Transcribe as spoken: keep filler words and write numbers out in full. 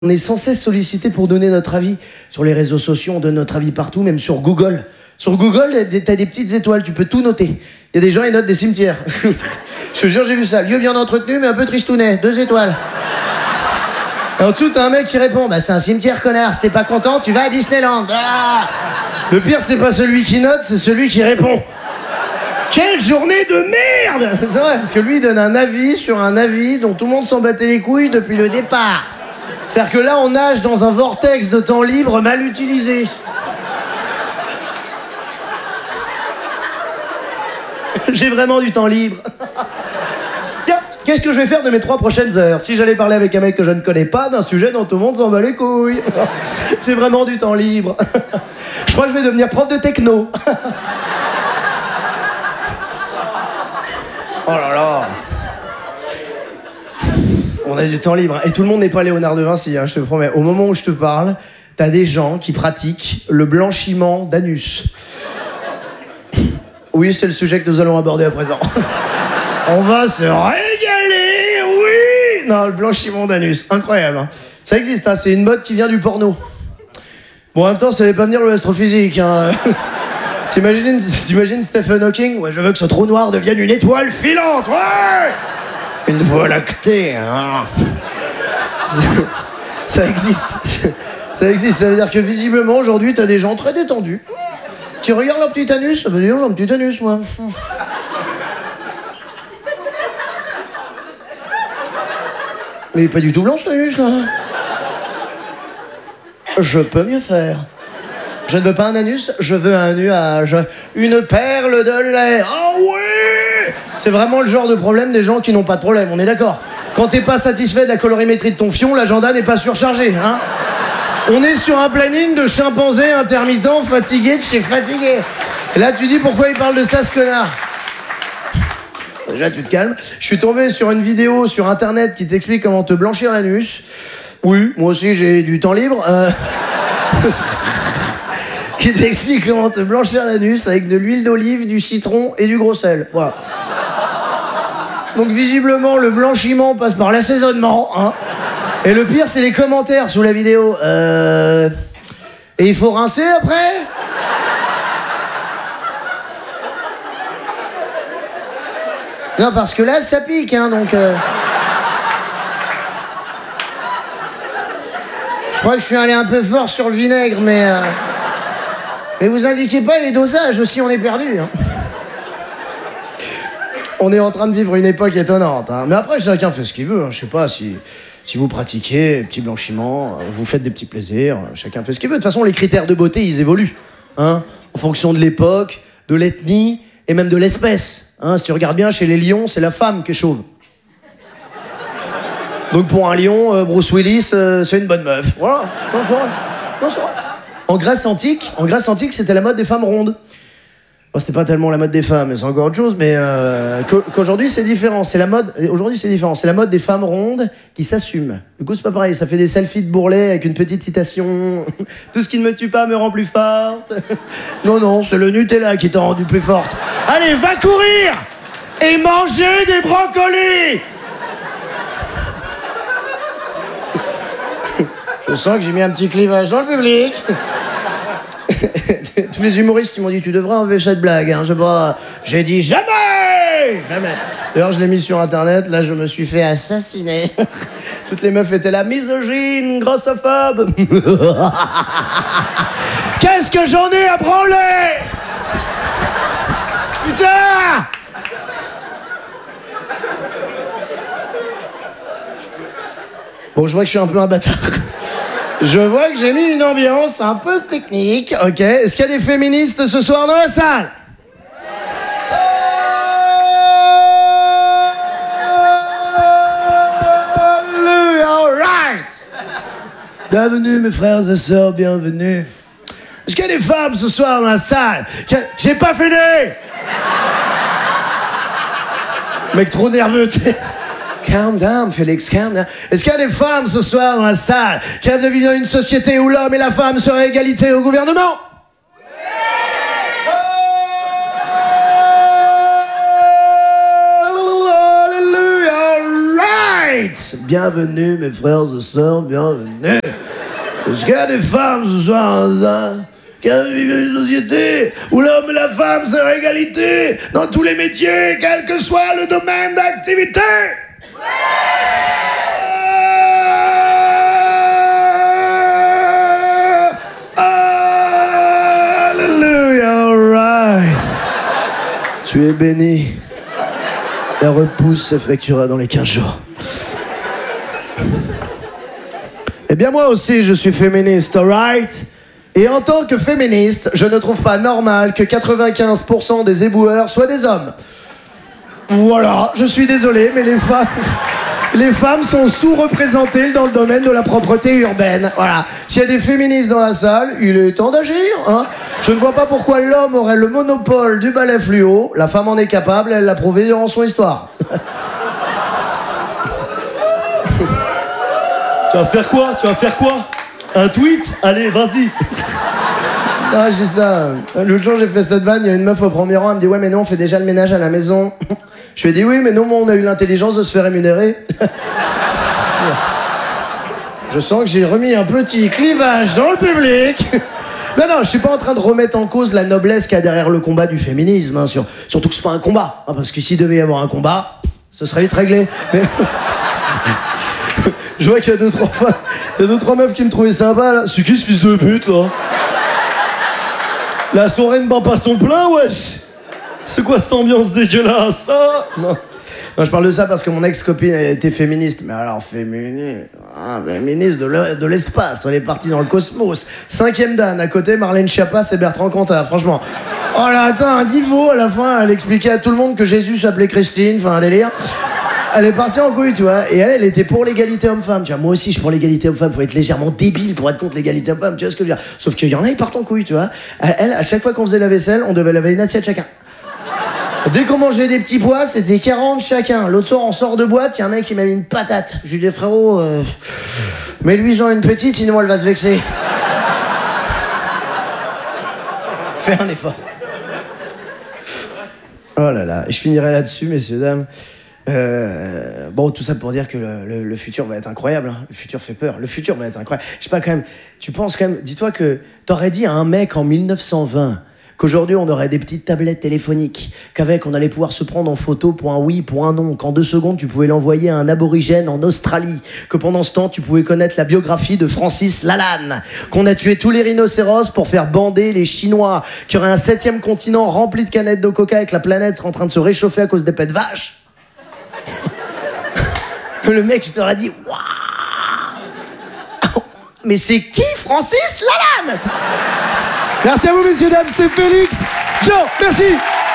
On est sans cesse sollicité pour donner notre avis. Sur les réseaux sociaux, on donne notre avis partout, même sur Google. Sur Google, t'as des petites étoiles, tu peux tout noter. Il y a des gens, ils notent des cimetières. Je te jure, j'ai vu ça. Lieu bien entretenu, mais un peu tristounet. Deux étoiles. Et en dessous, t'as un mec qui répond, bah c'est un cimetière, connard. Si t'es pas content, tu vas à Disneyland. Ah. Le pire, c'est pas celui qui note, c'est celui qui répond. Quelle journée de merde! C'est vrai, parce que lui, il donne un avis sur un avis dont tout le monde s'en battait les couilles depuis le départ. C'est-à-dire que là, on nage dans un vortex de temps libre mal utilisé. J'ai vraiment du temps libre. Tiens, qu'est-ce que je vais faire de mes trois prochaines heures? Si j'allais parler avec un mec que je ne connais pas d'un sujet dont tout le monde s'en bat les couilles. J'ai vraiment du temps libre. Je crois que je vais devenir prof de techno. Oh là là. On a du temps libre. Et tout le monde n'est pas Léonard de Vinci, hein, je te promets. Au moment où je te parle, t'as des gens qui pratiquent le blanchiment d'anus. Oui, c'est le sujet que nous allons aborder à présent. On va se régaler, oui. Non, le blanchiment d'anus, incroyable. Hein. Ça existe, hein, c'est une mode qui vient du porno. Bon, en même temps, ça n'allait pas venir le astrophysique. Hein. T'imagines, t'imagines Stephen Hawking? Ouais, je veux que ce trou noir devienne une étoile filante, ouais. Une voie lactée, hein. Ça existe. Ça existe, ça veut dire que visiblement, aujourd'hui, t'as des gens très détendus qui regardent leur petit anus. Ça veut dire, j'ai un petit anus, moi. Mais il est pas du tout blanc, cet anus, là. Je peux mieux faire. Je ne veux pas un anus, je veux un nuage. Une perle de lait. Ah oui! C'est vraiment le genre de problème des gens qui n'ont pas de problème, on est d'accord? Quand t'es pas satisfait de la colorimétrie de ton fion, l'agenda n'est pas surchargé, hein? On est sur un planning de chimpanzé intermittent, fatigué de chez fatigué. Et là, tu dis pourquoi il parle de ça, ce connard? Déjà, tu te calmes. Je suis tombé sur une vidéo sur Internet qui t'explique comment te blanchir l'anus. Oui, moi aussi, j'ai du temps libre. Euh... qui t'explique comment te blanchir l'anus avec de l'huile d'olive, du citron et du gros sel. Voilà. Donc, visiblement, le blanchiment passe par l'assaisonnement, hein. Et le pire, c'est les commentaires sous la vidéo. Euh... Et il faut rincer après? Non, parce que là, ça pique, hein, donc... Euh... Je crois que je suis allé un peu fort sur le vinaigre, mais... Euh... Mais vous indiquez pas les dosages, aussi, on est perdu, hein. On est en train de vivre une époque étonnante, hein. Mais après, chacun fait ce qu'il veut, hein. Je sais pas si... Si vous pratiquez, petit blanchiment, vous faites des petits plaisirs, chacun fait ce qu'il veut. De toute façon, les critères de beauté, ils évoluent, hein, en fonction de l'époque, de l'ethnie et même de l'espèce. Hein. Si tu regardes bien, chez les lions, c'est la femme qui est chauve. Donc pour un lion, euh, Bruce Willis, euh, c'est une bonne meuf. Voilà, non, c'est vrai. Non, c'est vrai. En Grèce antique, en Grèce antique, c'était la mode des femmes rondes. Bon, c'était pas tellement la mode des femmes, c'est encore autre chose, mais euh, qu'aujourd'hui c'est différent. C'est la mode. Aujourd'hui c'est différent. C'est la mode des femmes rondes qui s'assument. Du coup c'est pas pareil. Ça fait des selfies de bourrelet avec une petite citation. Tout ce qui ne me tue pas me rend plus forte. Non non, c'est le Nutella qui t'a rendu plus forte. Allez, va courir et manger des brocolis. Je sens que j'ai mis un petit clivage dans le public. Tous les humoristes ils m'ont dit tu devrais enlever cette blague, hein. Je sais pas. J'ai dit jamais, jamais. D'ailleurs je l'ai mis sur internet, là je me suis fait assassiner. Toutes les meufs étaient là, misogyne, grossophobe. Qu'est-ce que j'en ai à branler? Putain! Bon, je vois que je suis un peu un bâtard. Je vois que j'ai mis une ambiance un peu technique, ok. Est-ce qu'il y a des féministes ce soir dans la salle? All right. Bienvenue mes frères et sœurs, bienvenue. Est-ce qu'il y a des femmes ce soir dans la salle? J'ai pas fini. Mec trop nerveux, tu sais. Calm down, Félix, calm down. Est-ce qu'il y a des femmes ce soir dans la salle qui rêvent de vivre dans une société où l'homme et la femme seraient à égalité au gouvernement? Hallelujah, right. right! Bienvenue, mes frères et sœurs, bienvenue. Est-ce qu'il y a des femmes ce soir, hein? Qu'il y a une société où l'homme et la femme sont à égalité dans tous les métiers, quel que soit le domaine d'activité? Alléluia, all right. Tu es béni. La repousse s'effectuera dans les quinze jours. Eh bien, moi aussi, je suis féministe, all right? Et en tant que féministe, je ne trouve pas normal que quatre-vingt-quinze pour cent des éboueurs soient des hommes. Voilà, je suis désolé, mais les femmes... Les femmes sont sous-représentées dans le domaine de la propreté urbaine. Voilà. S'il y a des féministes dans la salle, il est temps d'agir, hein. Je ne vois pas pourquoi l'homme aurait le monopole du balai fluo. La femme en est capable, elle l'a prouvé durant son histoire. Tu vas faire quoi? Tu vas faire quoi? Un tweet? Allez, vas-y. Non, j'ai ça. L'autre jour, j'ai fait cette vanne, il y a une meuf au premier rang, elle me dit « Ouais, mais non, on fait déjà le ménage à la maison. » Je lui ai dit « Oui, mais non, on a eu l'intelligence de se faire rémunérer. » Je sens que j'ai remis un petit clivage dans le public. Non, non, je suis pas en train de remettre en cause la noblesse qu'il y a derrière le combat du féminisme, hein, sur... surtout que c'est pas un combat, hein, parce que s'il devait y avoir un combat, ce serait vite réglé. Mais... Je vois qu'il y a deux, trois fois... Il y a deux, trois meufs qui me trouvaient sympa, là. C'est qui ce fils de pute, là? La soirée ne bat pas son plein, wesh. C'est quoi cette ambiance dégueulasse, ça? Non. Non, je parle de ça parce que mon ex-copine, elle était féministe. Mais alors, féministe... Ah, féministe de l'e- de l'espace. Elle est partie dans le cosmos. Cinquième Dan, à côté, Marlène Schiappa et Bertrand Cantat, franchement. Oh là, attends, un niveau, à la fin, elle expliquait à tout le monde que Jésus s'appelait Christine, enfin, un délire. Elle est partie en couille, tu vois, et elle, elle était pour l'égalité homme-femme. Tu vois, moi aussi, je suis pour l'égalité homme-femme. Faut être légèrement débile pour être contre l'égalité homme-femme, tu vois ce que je veux dire. Sauf qu'il y en a, ils partent en couille, tu vois. Elle, à chaque fois qu'on faisait la vaisselle, on devait laver une assiette chacun. Dès qu'on mangeait des petits pois, c'était quarante chacun. L'autre soir, on sort de boîte, il y a un mec qui m'a mis une patate. Je lui dis, frérot, euh, mets-lui genre une petite, sinon elle va se vexer. Fais un effort. Oh là là, je finirai là-dessus, messieurs, dames. Euh, bon, tout ça pour dire que le, le, le futur va être incroyable, hein. Le futur fait peur. Le futur va être incroyable. Je sais pas, quand même, tu penses quand même... Dis-toi que t'aurais dit à un mec en mille neuf cent vingt... qu'aujourd'hui, on aurait des petites tablettes téléphoniques, qu'avec, on allait pouvoir se prendre en photo pour un oui, pour un non, qu'en deux secondes, tu pouvais l'envoyer à un aborigène en Australie, que pendant ce temps, tu pouvais connaître la biographie de Francis Lalanne, qu'on a tué tous les rhinocéros pour faire bander les Chinois, qu'il y aurait un septième continent rempli de canettes de coca et que la planète serait en train de se réchauffer à cause des pets de vache. Le mec, je t'aurais dit, waouh! Mais c'est qui Francis Lalanne? Merci à vous, messieurs, dames, c'était Félix. Ciao, merci.